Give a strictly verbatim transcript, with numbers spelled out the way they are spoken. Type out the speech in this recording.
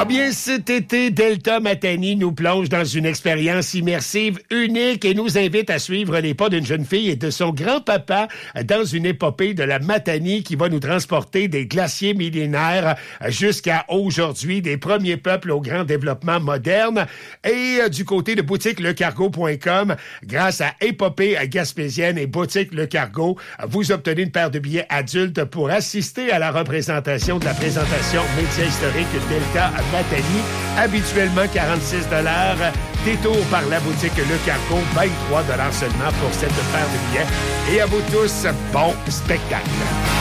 Ah bien, cet été, Delta Matani nous plonge dans une expérience immersive unique et nous invite à suivre les pas d'une jeune fille et de son grand-papa dans une épopée de la Matani qui va nous transporter des glaciers millénaires jusqu'à aujourd'hui, des premiers peuples au grand développement moderne. Et euh, du côté de boutique le cargo point com, grâce à Épopée Gaspésienne et Boutique Le Cargo, vous obtenez une paire de billets adultes pour assister à la représentation de la présentation média historique Delta Matani, habituellement quarante-six dollars. Détour par la boutique Le Cargo, vingt-trois dollars seulement pour cette paire de billets. Et à vous tous, bon spectacle!